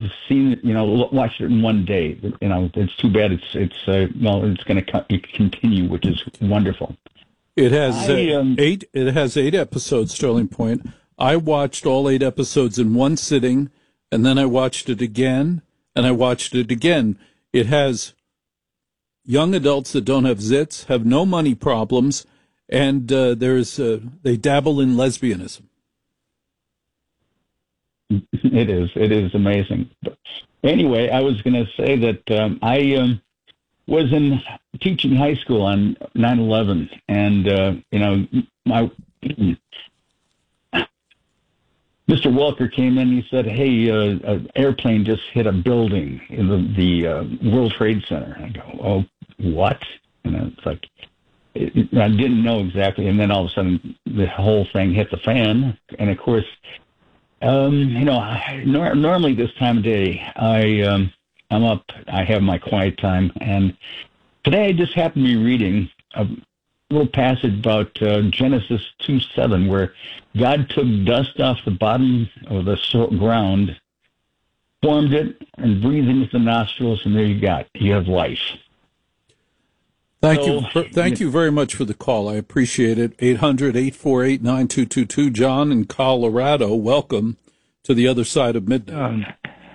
seen it, watched it in one day. It's too bad it's going to continue, which is wonderful. It has eight. It has 8 episodes, Sterling Point. I watched all 8 episodes in one sitting, and then I watched it again, and I watched it again. It has young adults that don't have zits, have no money problems, and they dabble in lesbianism. It is amazing. But anyway, I was going to say that I was in teaching high school on 9/11, and my Mr. Walker came in. He said, "Hey, an airplane just hit a building in the World Trade Center." I go, "Oh, what?" And it's like I didn't know exactly. And then all of a sudden, the whole thing hit the fan. And of course, normally this time of day, I'm up. I have my quiet time, and today I just happened to be reading a little passage about Genesis 2:7, where God took dust off the bottom of the ground, formed it, and breathed into the nostrils, and there you have life. Thank you very much for the call. I appreciate it. 800-848-9222. John in Colorado, welcome to the other side of midnight.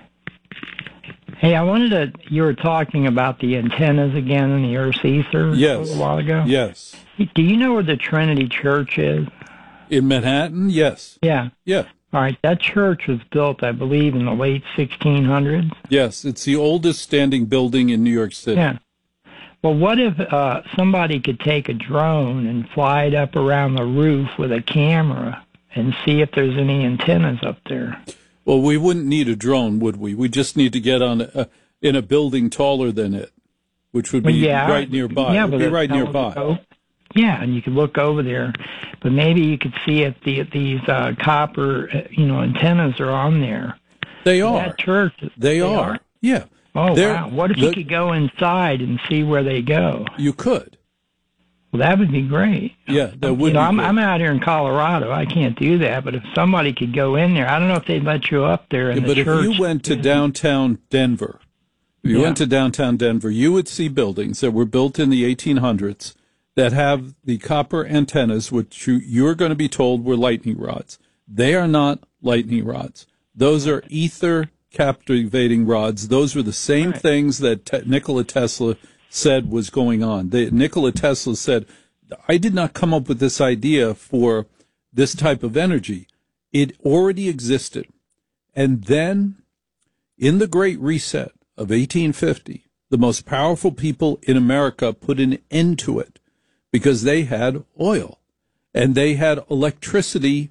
Hey, you were talking about the antennas again in the Earth's ether a little while ago? Yes. Do you know where the Trinity Church is? In Manhattan? Yes. Yeah. Yeah. All right. That church was built, I believe, in the late 1600s. Yes. It's the oldest standing building in New York City. Yeah. Well, what if somebody could take a drone and fly it up around the roof with a camera and see if there's any antennas up there? Well, we wouldn't need a drone, would we? We just need to get on in a building taller than it, which would be right nearby. Yeah, it would be right nearby. Yeah, and you could look over there, but maybe you could see if these copper, antennas are on there. They are. That church. They are. Yeah. Oh, wow. What if you could go inside and see where they go? You could. Well, that would be great. Yeah, that would be I'm out here in Colorado. I can't do that, but if somebody could go in there, I don't know if they'd let you up there in the church. But if you went to downtown Denver, you would see buildings that were built in the 1800s that have the copper antennas, which you're going to be told were lightning rods. They are not lightning rods. Those are ether captivating rods. Those were the same things that Nikola Tesla said was going on. Nikola Tesla said, I did not come up with this idea for this type of energy. It already existed. And then in the Great Reset of 1850, the most powerful people in America put an end to it because they had oil and they had electricity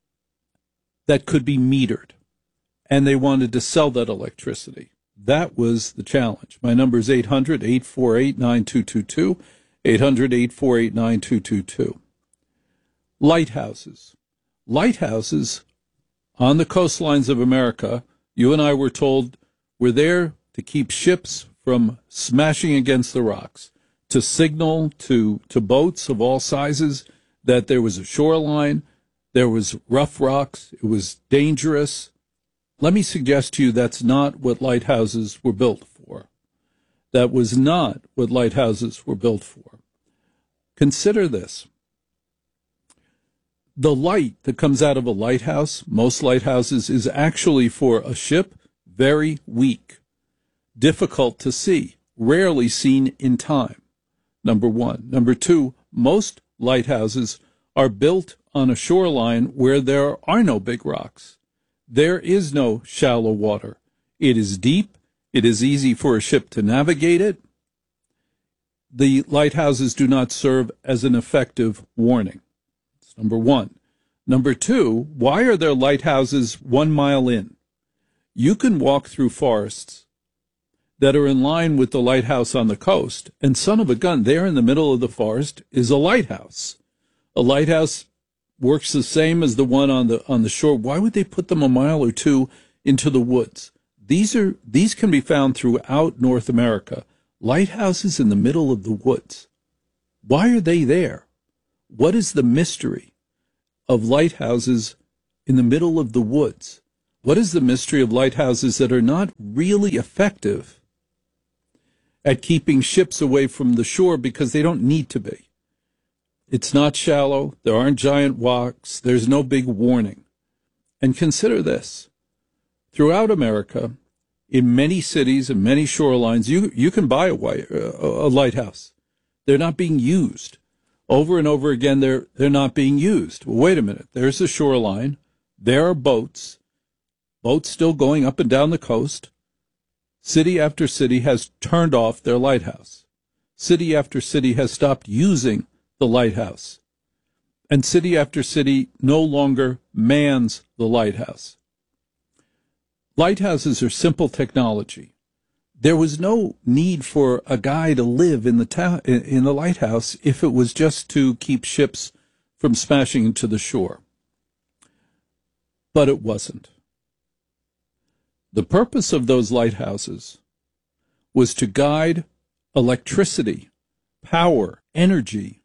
that could be metered. And they wanted to sell that electricity. That was the challenge. My number is 800-848-9222, 800-848-9222. Lighthouses. Lighthouses on the coastlines of America, you and I were told, were there to keep ships from smashing against the rocks, to signal to boats of all sizes that there was a shoreline, there was rough rocks, it was dangerous. Let me suggest to you that's not what lighthouses were built for. That was not what lighthouses were built for. Consider this. The light that comes out of a lighthouse, most lighthouses, is actually for a ship very weak, difficult to see, rarely seen in time, number one. Number two, most lighthouses are built on a shoreline where there are no big rocks. There is no shallow water. It is deep. It is easy for a ship to navigate it. The lighthouses do not serve as an effective warning. That's number one. Number two, why are there lighthouses 1 mile in? You can walk through forests that are in line with the lighthouse on the coast, and son of a gun, there in the middle of the forest is a lighthouse. A lighthouse works the same as the one on the shore. Why would they put them a mile or two into the woods? These can be found throughout North America. Lighthouses in the middle of the woods. Why are they there? What is the mystery of lighthouses in the middle of the woods? What is the mystery of lighthouses that are not really effective at keeping ships away from the shore because they don't need to be? It's not shallow. There aren't giant rocks. There's no big warning. And consider this. Throughout America, in many cities and many shorelines, you can buy a lighthouse. They're not being used. Over and over again, they're not being used. Well, wait a minute. There's a shoreline. There are boats still going up and down the coast. City after city has turned off their lighthouse. City after city has stopped using the lighthouse. And city after city no longer mans the lighthouse. Lighthouses are simple technology. There was no need for a guy to live in the lighthouse if it was just to keep ships from smashing into the shore. But it wasn't. The purpose of those lighthouses was to guide electricity, power, energy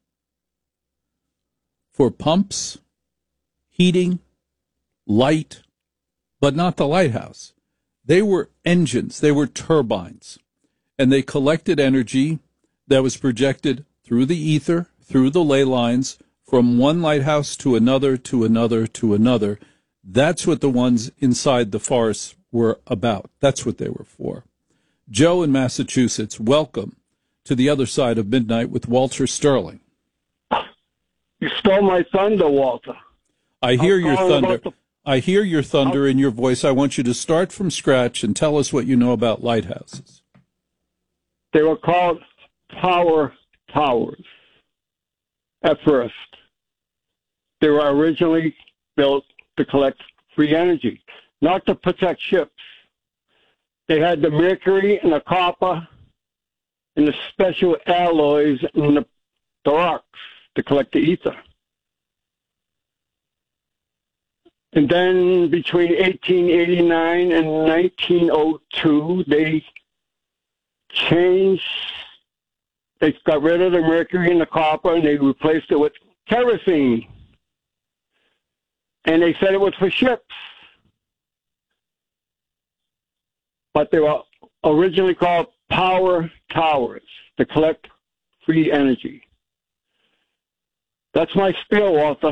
for pumps, heating, light, but not the lighthouse. They were engines, they were turbines, and they collected energy that was projected through the ether, through the ley lines, from one lighthouse to another, to another, to another. That's what the ones inside the forest were about. That's what they were for. Joe in Massachusetts, welcome to the other side of midnight with Walter Sterling. You stole my thunder, Walter. I hear your thunder. I hear your thunder in your voice. I want you to start from scratch and tell us what you know about lighthouses. They were called power towers at first. They were originally built to collect free energy, not to protect ships. They had the mercury and the copper and the special alloys in the rocks to collect the ether. And then between 1889 and 1902, they got rid of the mercury and the copper, and they replaced it with kerosene. And they said it was for ships. But they were originally called power towers to collect free energy. That's my spiel, Walter.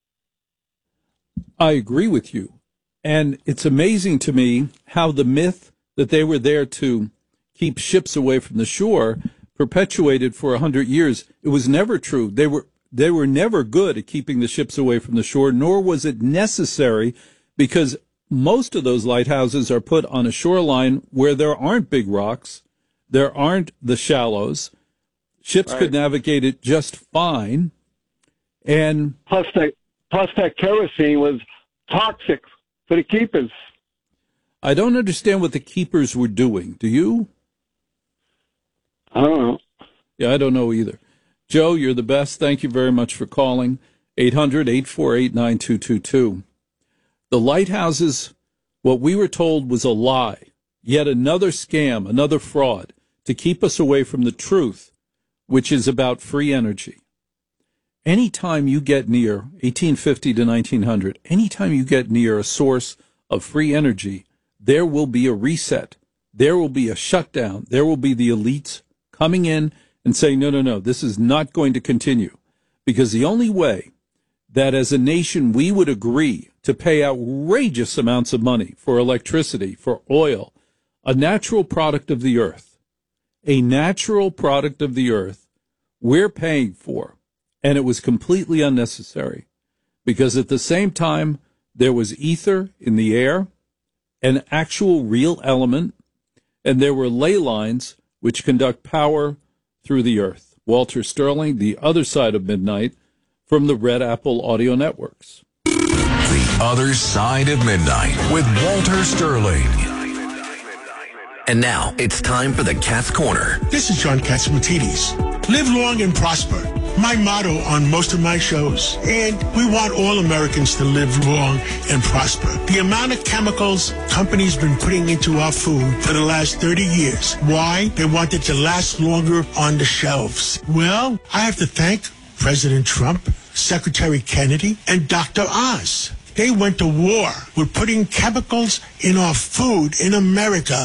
I agree with you. And it's amazing to me how the myth that they were there to keep ships away from the shore perpetuated for 100 years. It was never true. They were never good at keeping the ships away from the shore, nor was it necessary, because most of those lighthouses are put on a shoreline where there aren't big rocks, there aren't the shallows. Ships could navigate it just fine. And plus that kerosene was toxic for the keepers. I don't understand what the keepers were doing. Do you? I don't know. Yeah, I don't know either. Joe, you're the best. Thank you very much for calling. 800-848-9222. The lighthouses, what we were told was a lie, yet another scam, another fraud to keep us away from the truth, which is about free energy. Anytime you get near 1850 to 1900, anytime you get near a source of free energy, there will be a reset. There will be a shutdown. There will be the elites coming in and saying, no, this is not going to continue. Because the only way that as a nation we would agree to pay outrageous amounts of money for electricity, for oil, a natural product of the earth, we're paying for. And it was completely unnecessary because at the same time, there was ether in the air, an actual real element, and there were ley lines which conduct power through the earth. Walter Sterling, the other side of midnight, from the Red Apple Audio Networks. The Other Side of Midnight with Walter Sterling. And now it's time for the Cat's Corner. This is John Catsimatidis. Live long and prosper. My motto on most of my shows. And we want all Americans to live long and prosper. The amount of chemicals companies been putting into our food for the last 30 years. Why? They want it to last longer on the shelves. Well, I have to thank President Trump, Secretary Kennedy, and Dr. Oz. They went to war with putting chemicals in our food in America